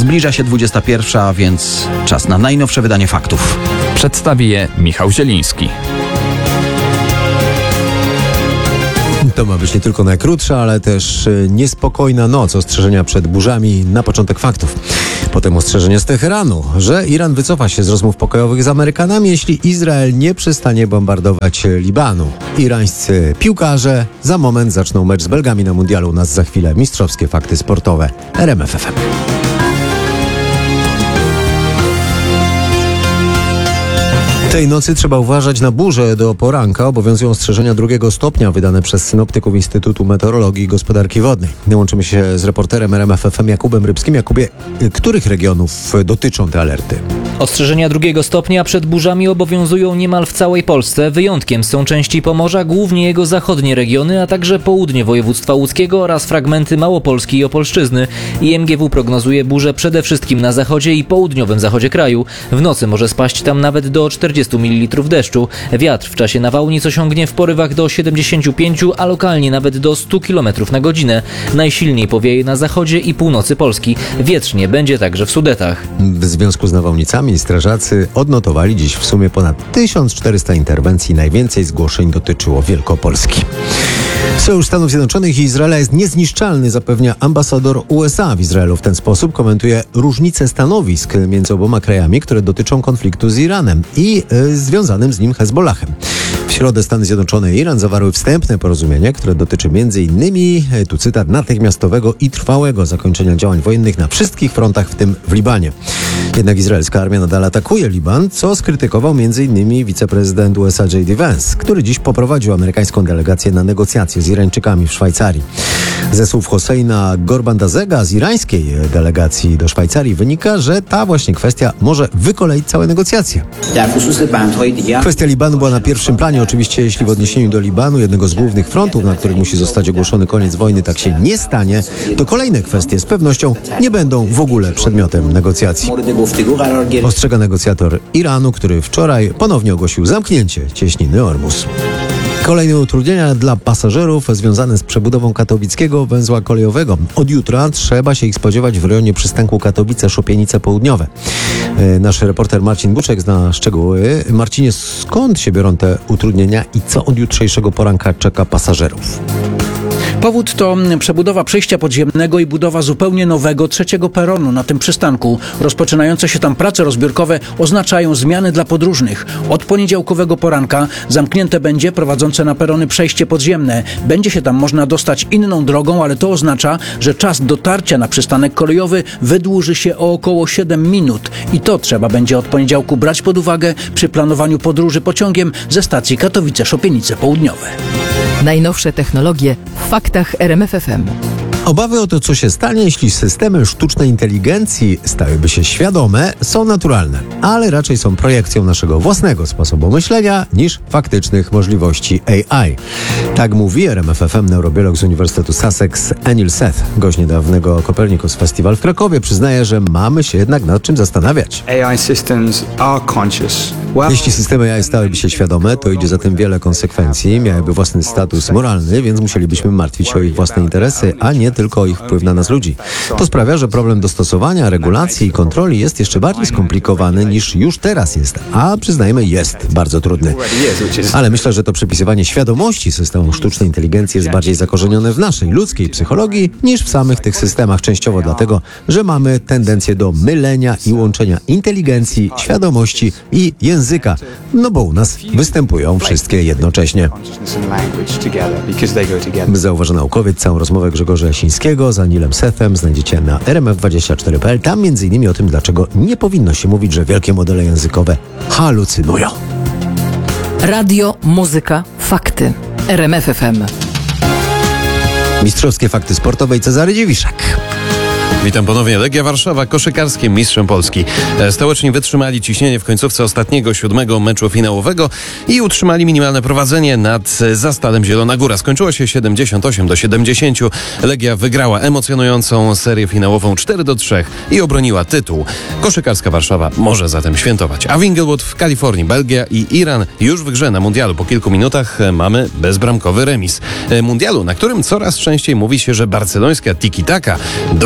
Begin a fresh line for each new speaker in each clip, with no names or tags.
Zbliża się 21, a więc czas na najnowsze wydanie faktów.
Przedstawi je Michał Zieliński.
To ma być nie tylko najkrótsza, ale też niespokojna noc. Ostrzeżenia przed burzami na początek faktów. Potem ostrzeżenie z Teheranu, że Iran wycofa się z rozmów pokojowych z Amerykanami, jeśli Izrael nie przestanie bombardować Libanu. Irańscy piłkarze za moment zaczną mecz z Belgami na mundialu. U nas za chwilę mistrzowskie fakty sportowe RMF FM. Tej nocy trzeba uważać na burzę do poranka. Obowiązują ostrzeżenia 2 stopnia wydane przez synoptyków Instytutu Meteorologii i Gospodarki Wodnej. Łączymy się z reporterem RMF FM Jakubem Rybskim. Jakubie, których regionów dotyczą te alerty?
Ostrzeżenia 2 stopnia przed burzami obowiązują niemal w całej Polsce. Wyjątkiem są części Pomorza, głównie jego zachodnie regiony, a także południe województwa łódzkiego oraz fragmenty Małopolski i Opolszczyzny. IMGW prognozuje burze przede wszystkim na zachodzie i południowym zachodzie kraju. W nocy może spaść tam nawet do 40 ml deszczu. Wiatr w czasie nawałnic osiągnie w porywach do 75, a lokalnie nawet do 100 km na godzinę. Najsilniej powieje na zachodzie i północy Polski. Wietrznie będzie także w Sudetach.
W związku z nawałnicami strażacy odnotowali dziś w sumie ponad 1400 interwencji. Najwięcej zgłoszeń dotyczyło Wielkopolski. Sojusz Stanów Zjednoczonych i Izraela jest niezniszczalny, zapewnia ambasador USA w Izraelu. W ten sposób komentuje różnice stanowisk między oboma krajami, które dotyczą konfliktu z Iranem i związanym z nim Hezbollahem. W środę Stany Zjednoczone i Iran zawarły wstępne porozumienie, które dotyczy m.in., tu cytat, natychmiastowego i trwałego zakończenia działań wojennych na wszystkich frontach, w tym w Libanie. Jednak izraelska armia nadal atakuje Liban, co skrytykował m.in. wiceprezydent USA J.D. Vance, który dziś poprowadził amerykańską delegację na negocjacje z Irańczykami w Szwajcarii. Ze słów Hosseina Gorbandazega z irańskiej delegacji do Szwajcarii wynika, że ta właśnie kwestia może wykoleić całe negocjacje. Kwestia Libanu była na pierwszym planie. Oczywiście jeśli w odniesieniu do Libanu, jednego z głównych frontów, na których musi zostać ogłoszony koniec wojny, tak się nie stanie, to kolejne kwestie z pewnością nie będą w ogóle przedmiotem negocjacji. Ostrzega negocjator Iranu, który wczoraj ponownie ogłosił zamknięcie cieśniny Ormus. Kolejne utrudnienia dla pasażerów związane z przebudową katowickiego węzła kolejowego. Od jutra trzeba się ich spodziewać w rejonie przystanku Katowice-Szopienice Południowe. Nasz reporter Marcin Buczek zna szczegóły. Marcinie, skąd się biorą te utrudnienia i co od jutrzejszego poranka czeka pasażerów?
Powód to przebudowa przejścia podziemnego i budowa zupełnie nowego 3. peronu na tym przystanku. Rozpoczynające się tam prace rozbiórkowe oznaczają zmiany dla podróżnych. Od poniedziałkowego poranka zamknięte będzie prowadzące na perony przejście podziemne. Będzie się tam można dostać inną drogą, ale to oznacza, że czas dotarcia na przystanek kolejowy wydłuży się o około 7 minut. I to trzeba będzie od poniedziałku brać pod uwagę przy planowaniu podróży pociągiem ze stacji Katowice-Szopienice Południowe.
Najnowsze technologie w faktach RMF FM.
Obawy o to, co się stanie, jeśli systemy sztucznej inteligencji stałyby się świadome, są naturalne, ale raczej są projekcją naszego własnego sposobu myślenia niż faktycznych możliwości AI. Tak mówi RMF FM neurobiolog z Uniwersytetu Sussex Anil Seth. Gość niedawnego Copernicus Festival w Krakowie przyznaje, że mamy się jednak nad czym zastanawiać.
AI systems are conscious.
Jeśli systemy AI stałyby się świadome, to idzie za tym wiele konsekwencji. Miałyby własny status moralny, więc musielibyśmy martwić się o ich własne interesy, a nie tylko o ich wpływ na nas ludzi. To sprawia, że problem dostosowania, regulacji i kontroli jest jeszcze bardziej skomplikowany niż już teraz jest, a przyznajmy, jest bardzo trudny. Ale myślę, że to przypisywanie świadomości systemom sztucznej inteligencji jest bardziej zakorzenione w naszej ludzkiej psychologii niż w samych tych systemach, częściowo dlatego, że mamy tendencję do mylenia i łączenia inteligencji, świadomości i języka, no bo u nas występują wszystkie jednocześnie. Zauważy naukowiec. Całą rozmowę Grzegorza Jasińskiego z Anilem Sethem znajdziecie na rmf24.pl. Tam m.in. o tym, dlaczego nie powinno się mówić, że wielkie modele językowe halucynują.
Radio, muzyka, fakty. RMF FM.
Mistrzowskie fakty sportowe i Cezary Dziewiszak.
Witam ponownie. Legia Warszawa koszykarskim mistrzem Polski. Stołeczni wytrzymali ciśnienie w końcówce ostatniego 7. meczu finałowego i utrzymali minimalne prowadzenie nad Zastalem Zielona Góra. Skończyło się 78-70. Legia wygrała emocjonującą serię finałową 4-3 i obroniła tytuł. Koszykarska Warszawa może zatem świętować. A w Inglewood w Kalifornii Belgia i Iran już w grze na mundialu. Po kilku minutach mamy bezbramkowy remis. Mundialu, na którym coraz częściej mówi się, że barcelońska tiki-taka do sukcesu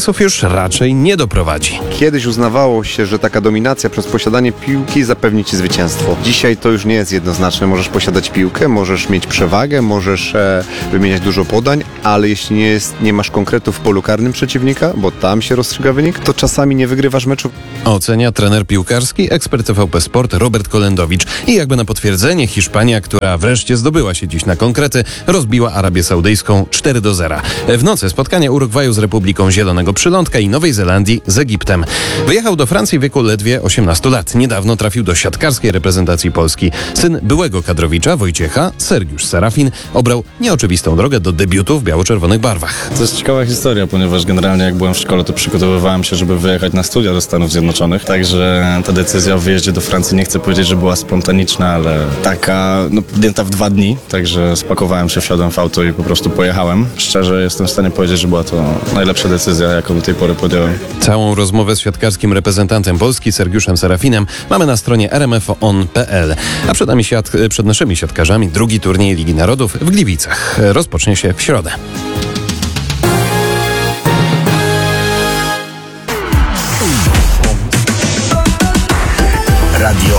sukcesów już raczej nie doprowadzi.
Kiedyś uznawało się, że taka dominacja przez posiadanie piłki zapewni ci zwycięstwo. Dzisiaj to już nie jest jednoznaczne. Możesz posiadać piłkę, możesz mieć przewagę, możesz wymieniać dużo podań, ale jeśli nie masz konkretów w polu karnym przeciwnika, bo tam się rozstrzyga wynik, to czasami nie wygrywasz meczu.
Ocenia trener piłkarski, ekspert TVP Sport Robert Kolendowicz. I jakby na potwierdzenie, Hiszpania, która wreszcie zdobyła się dziś na konkrety, rozbiła Arabię Saudyjską 4-0. W nocy spotkanie Urugwaju z Republiką Zielonego Przylądka i Nowej Zelandii z Egiptem. Wyjechał do Francji w wieku ledwie 18 lat. Niedawno trafił do siatkarskiej reprezentacji Polski. Syn byłego kadrowicza Wojciecha, Sergiusz Serafin, obrał nieoczywistą drogę do debiutu w biało-czerwonych barwach.
To jest ciekawa historia, ponieważ generalnie jak byłem w szkole, to przygotowywałem się, żeby wyjechać na studia do Stanów Zjednoczonych. Także ta decyzja o wyjeździe do Francji, nie chcę powiedzieć, że była spontaniczna, ale taka podjęta w 2 dni. Także spakowałem się, wsiadłem w auto i po prostu pojechałem. Szczerze jestem w stanie powiedzieć, że była to najlepsza decyzja, jaką do tej pory podjąłem.
Całą rozmowę z siatkarskim reprezentantem Polski Sergiuszem Serafinem mamy na stronie rmfon.pl. A przed naszymi siatkarzami drugi turniej Ligi Narodów w Gliwicach. Rozpocznie się w środę.
Radio